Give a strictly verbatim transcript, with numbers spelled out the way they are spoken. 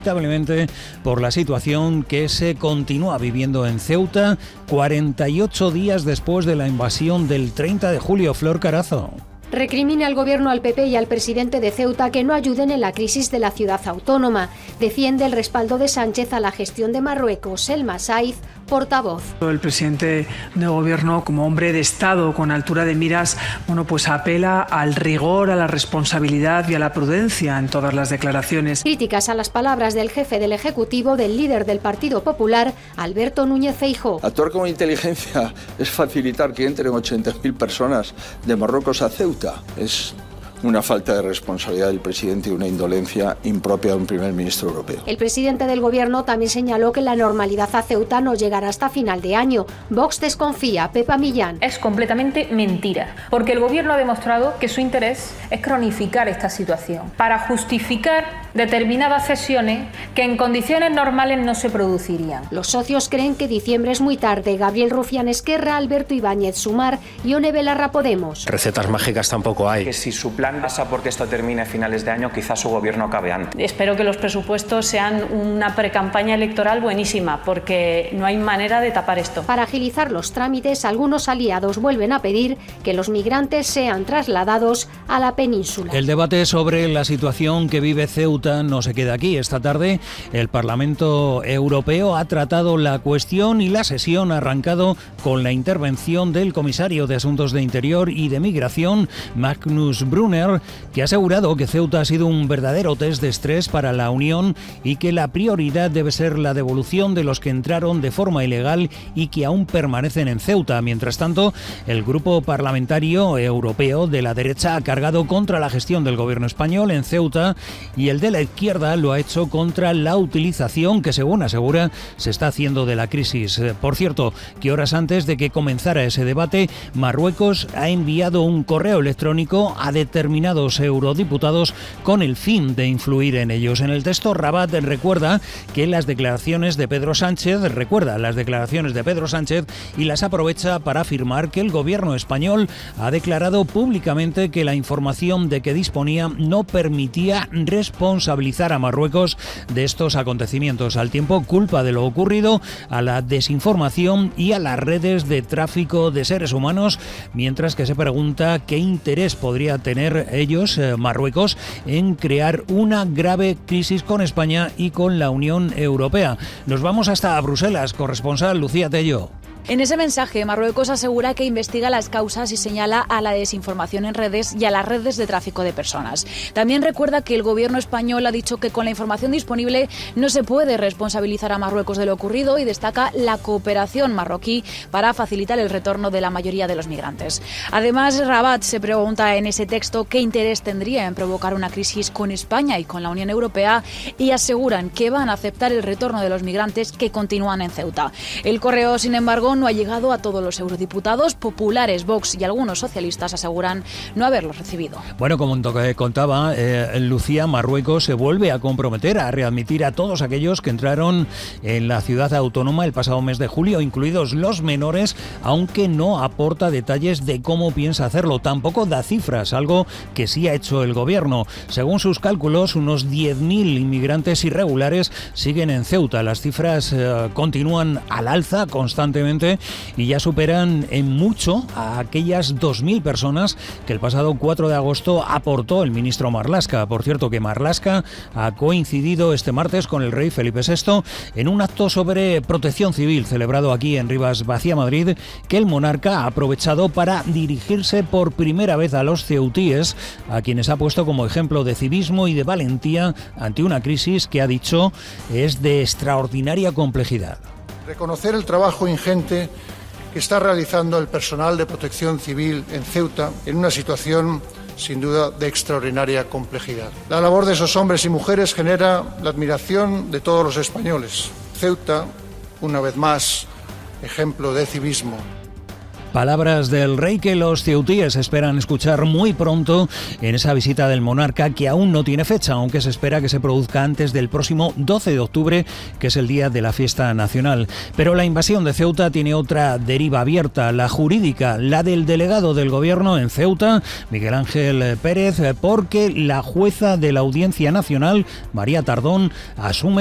lamentablemente por la situación que se continúa viviendo en Ceuta cuarenta y ocho días después de la invasión del treinta de julio. Flor Carazo. Recrimina al gobierno, al P P y al presidente de Ceuta que no ayuden en la crisis de la ciudad autónoma. Defiende el respaldo de Sánchez a la gestión de Marruecos. Elma Saiz, portavoz. El presidente de gobierno, como hombre de Estado con altura de miras, bueno, pues apela al rigor, a la responsabilidad y a la prudencia en todas las declaraciones. Críticas a las palabras del jefe del Ejecutivo, del líder del Partido Popular, Alberto Núñez Feijóo. Actuar con inteligencia es facilitar que entren ochenta mil personas de Marruecos a Ceuta. Es una falta de responsabilidad del presidente y una indolencia impropia de un primer ministro europeo. El presidente del gobierno también señaló que la normalidad a Ceuta no llegará hasta final de año. Vox desconfía. Pepa Millán. Es completamente mentira, porque el gobierno ha demostrado que su interés es cronificar esta situación para justificar determinadas cesiones que en condiciones normales no se producirían. Los socios creen que diciembre es muy tarde. Gabriel Rufián Esquerra, Alberto Ibáñez Sumar y Ione Belarra Podemos. Recetas mágicas tampoco hay. Que si su plan pasa porque esto termine a finales de año, quizás su gobierno acabe antes. Espero que los presupuestos sean una precampaña electoral buenísima, porque no hay manera de tapar esto. Para agilizar los trámites, algunos aliados vuelven a pedir que los migrantes sean trasladados a la península. El debate sobre la situación que vive Ceuta no se queda aquí. Esta tarde el Parlamento Europeo ha tratado la cuestión y la sesión ha arrancado con la intervención del comisario de Asuntos de Interior y de Migración, Magnus Brunner, que ha asegurado que Ceuta ha sido un verdadero test de estrés para la Unión y que la prioridad debe ser la devolución de los que entraron de forma ilegal y que aún permanecen en Ceuta. Mientras tanto, el grupo parlamentario europeo de la derecha ha cargado contra la gestión del gobierno español en Ceuta y el de la izquierda lo ha hecho contra la utilización que, según asegura, se está haciendo de la crisis. Por cierto, que horas antes de que comenzara ese debate, Marruecos ha enviado un correo electrónico a determinados eurodiputados con el fin de influir en ellos. En el texto, Rabat recuerda que las declaraciones de Pedro Sánchez, recuerda las declaraciones de Pedro Sánchez y las aprovecha para afirmar que el gobierno español ha declarado públicamente que la información de que disponía no permitía responsabilizar a Marruecos de estos acontecimientos. Al tiempo, culpa de lo ocurrido a la desinformación y a las redes de tráfico de seres humanos, mientras que se pregunta qué interés podría tener ellos, eh, Marruecos, en crear una grave crisis con España y con la Unión Europea. Nos vamos hasta Bruselas, corresponsal Lucía Tello. En ese mensaje, Marruecos asegura que investiga las causas y señala a la desinformación en redes y a las redes de tráfico de personas. También recuerda que el gobierno español ha dicho que con la información disponible no se puede responsabilizar a Marruecos de lo ocurrido y destaca la cooperación marroquí para facilitar el retorno de la mayoría de los migrantes. Además, Rabat se pregunta en ese texto qué interés tendría en provocar una crisis con España y con la Unión Europea y aseguran que van a aceptar el retorno de los migrantes que continúan en Ceuta. El correo, sin embargo, no ha llegado a todos los eurodiputados. Populares, Vox y algunos socialistas aseguran no haberlos recibido. Bueno, como contaba eh, Lucía, Marruecos se vuelve a comprometer a readmitir a todos aquellos que entraron en la ciudad autónoma el pasado mes de julio, incluidos los menores, aunque no aporta detalles de cómo piensa hacerlo. Tampoco da cifras, algo que sí ha hecho el gobierno. Según sus cálculos, unos diez mil inmigrantes irregulares siguen en Ceuta. Las cifras eh, continúan al alza constantemente y ya superan en mucho a aquellas dos mil personas que el pasado cuatro de agosto aportó el ministro Marlaska. Por cierto, que Marlaska ha coincidido este martes con el rey Felipe sexto en un acto sobre protección civil celebrado aquí en Rivas Vacía, Madrid, que el monarca ha aprovechado para dirigirse por primera vez a los ceutíes, a quienes ha puesto como ejemplo de civismo y de valentía ante una crisis que, ha dicho, es de extraordinaria complejidad. Reconocer el trabajo ingente que está realizando el personal de protección civil en Ceuta en una situación sin duda de extraordinaria complejidad. La labor de esos hombres y mujeres genera la admiración de todos los españoles. Ceuta, una vez más, ejemplo de civismo. Palabras del rey que los ceutíes esperan escuchar muy pronto en esa visita del monarca, que aún no tiene fecha, aunque se espera que se produzca antes del próximo doce de octubre, que es el día de la fiesta nacional. Pero la invasión de Ceuta tiene otra deriva abierta, la jurídica, la del delegado del gobierno en Ceuta, Miguel Ángel Pérez, porque la jueza de la Audiencia Nacional, María Tardón, asume